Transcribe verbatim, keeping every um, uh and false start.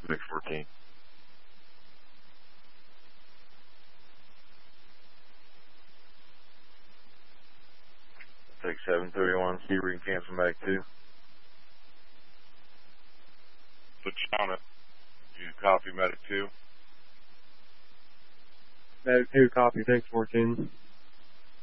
six fourteen. Take seven thirty-one, see ring cancel back two. Put you on it. You copy medic two. Medic two, copy, six fourteen.